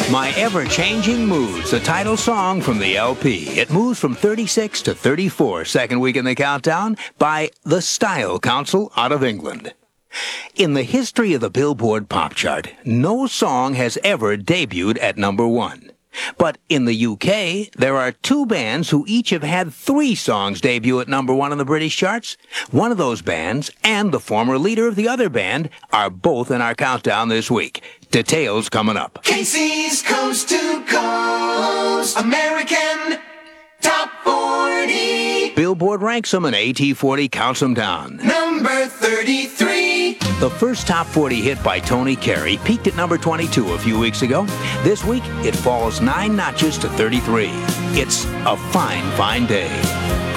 My Ever-Changing Moods, the title song from the LP. It moves from 36 to 34, second week in the countdown, by the Style Council out of England. In the history of the Billboard Pop Chart, no song has ever debuted at number 1. But in the UK, there are 2 bands who each have had 3 songs debut at number 1 on the British charts. One of those bands and the former leader of the other band are both in our countdown this week. Details coming up. Casey's Coast to Coast American Top 40. Billboard ranks them and AT40 counts them down. Number 33. The first top 40 hit by Tony Carey peaked at number 22 a few weeks ago. This week, it falls 9 notches to 33. It's A Fine, Fine Day.